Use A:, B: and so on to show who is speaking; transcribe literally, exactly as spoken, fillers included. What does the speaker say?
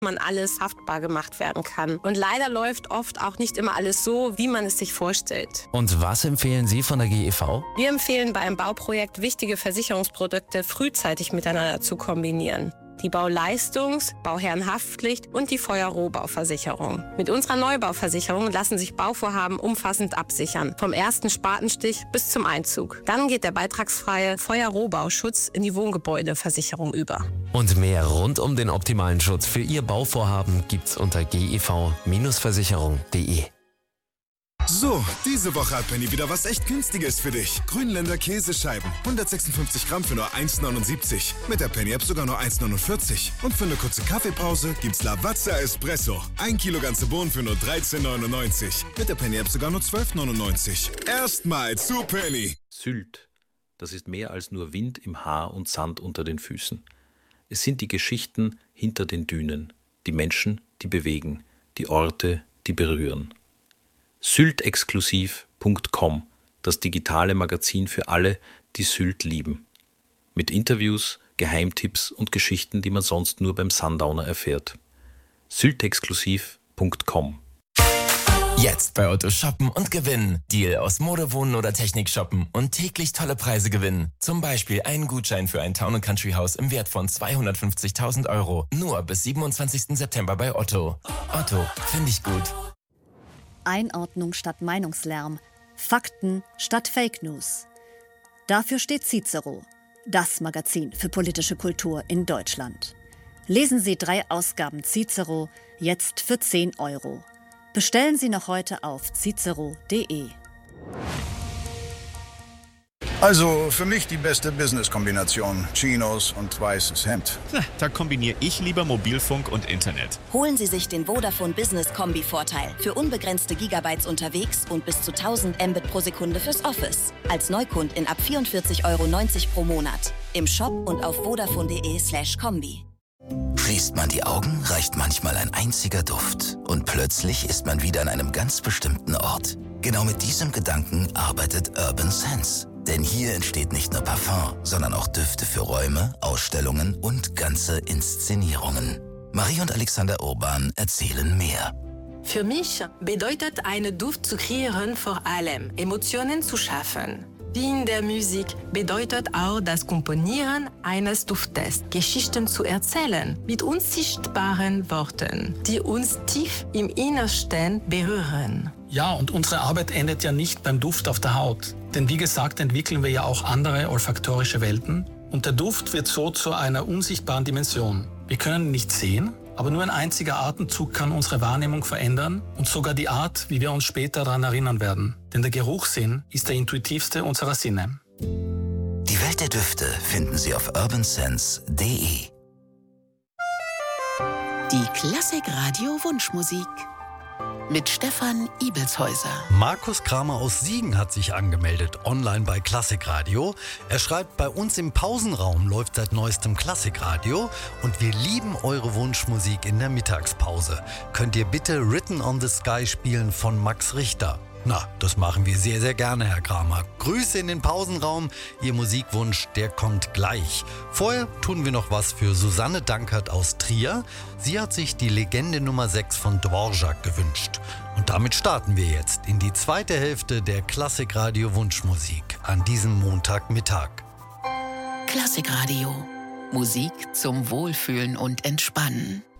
A: man alles haftbar gemacht werden kann. Und leider läuft oft auch nicht immer alles so, wie man es sich vorstellt.
B: Und was empfehlen Sie von der G E V?
A: Wir empfehlen bei einem Bauprojekt, wichtige Versicherungsprodukte frühzeitig miteinander zu kombinieren. Die Bauleistungs-, Bauherrenhaftpflicht und die Feuerrohbauversicherung. Mit unserer Neubauversicherung lassen sich Bauvorhaben umfassend absichern. Vom ersten Spatenstich bis zum Einzug. Dann geht der beitragsfreie Feuerrohbauschutz in die Wohngebäudeversicherung über.
B: Und mehr rund um den optimalen Schutz für Ihr Bauvorhaben gibt's unter g e v Versicherung punkt d e.
C: So, diese Woche hat Penny wieder was echt Günstiges für dich. Grünländer Käsescheiben, hundertsechsundfünfzig Gramm für nur eins neunundsiebzig. Mit der Penny-App sogar nur eins neunundvierzig. Und für eine kurze Kaffeepause gibt's Lavazza Espresso. Ein Kilo ganze Bohnen für nur dreizehn neunundneunzig. Mit der Penny-App sogar nur zwölf neunundneunzig. Erstmal zu Penny.
D: Sylt, das ist mehr als nur Wind im Haar und Sand unter den Füßen. Es sind die Geschichten hinter den Dünen, die Menschen, die bewegen, die Orte, die berühren. Syltexklusiv punkt com, das digitale Magazin für alle, die Sylt lieben. Mit Interviews, Geheimtipps und Geschichten, die man sonst nur beim Sundowner erfährt. Syltexklusiv punkt com.
E: Jetzt bei Otto shoppen und gewinnen. Deal aus Mode, Wohnen oder Technik shoppen und täglich tolle Preise gewinnen. Zum Beispiel einen Gutschein für ein Town and Country Haus im Wert von zweihundertfünfzigtausend Euro. Nur bis siebenundzwanzigsten September bei Otto. Otto, finde ich gut.
F: Einordnung statt Meinungslärm, Fakten statt Fake News. Dafür steht Cicero, das Magazin für politische Kultur in Deutschland. Lesen Sie drei Ausgaben Cicero jetzt für zehn Euro. Bestellen Sie noch heute auf cicero punkt d e.
G: Also für mich die beste Business-Kombination. Chinos und weißes Hemd.
H: Na, da kombiniere ich lieber Mobilfunk und Internet.
I: Holen Sie sich den Vodafone Business Kombi-Vorteil. Für unbegrenzte Gigabytes unterwegs und bis zu tausend Mbit pro Sekunde fürs Office. Als Neukundin ab vierundvierzig Euro neunzig pro Monat. Im Shop und auf vodafone punkt d e slash kombi.
E: Schließt man die Augen, reicht manchmal ein einziger Duft. Und plötzlich ist man wieder an einem ganz bestimmten Ort. Genau mit diesem Gedanken arbeitet Urban Sense. Denn hier entsteht nicht nur Parfum, sondern auch Düfte für Räume, Ausstellungen und ganze Inszenierungen. Marie und Alexander Urban erzählen mehr.
J: Für mich bedeutet ein Duft zu kreieren vor allem, Emotionen zu schaffen. Wie in der Musik bedeutet auch das Komponieren eines Duftes, Geschichten zu erzählen, mit unsichtbaren Worten, die uns tief im Innersten berühren.
K: Ja, und unsere Arbeit endet ja nicht beim Duft auf der Haut. Denn wie gesagt, entwickeln wir ja auch andere olfaktorische Welten. Und der Duft wird so zu einer unsichtbaren Dimension. Wir können ihn nicht sehen, aber nur ein einziger Atemzug kann unsere Wahrnehmung verändern und sogar die Art, wie wir uns später daran erinnern werden. Denn der Geruchssinn ist der intuitivste unserer Sinne.
E: Die Welt der Düfte finden Sie auf urban sense punkt d e.
L: Die Klassikradio Wunschmusik mit Stefan Ibelshäuser.
M: Markus Kramer aus Siegen hat sich angemeldet, online bei Klassikradio. Er schreibt, bei uns im Pausenraum läuft seit neuestem Klassikradio und wir lieben eure Wunschmusik in der Mittagspause. Könnt ihr bitte Written on the Sky spielen von Max Richter? Na, das machen wir sehr, sehr gerne, Herr Kramer. Grüße in den Pausenraum. Ihr Musikwunsch, der kommt gleich. Vorher tun wir noch was für Susanne Dankert aus Trier. Sie hat sich die Legende Nummer sechs von Dvorak gewünscht. Und damit starten wir jetzt in die zweite Hälfte der Klassikradio Wunschmusik an diesem Montagmittag.
L: Klassikradio. Musik zum Wohlfühlen und Entspannen.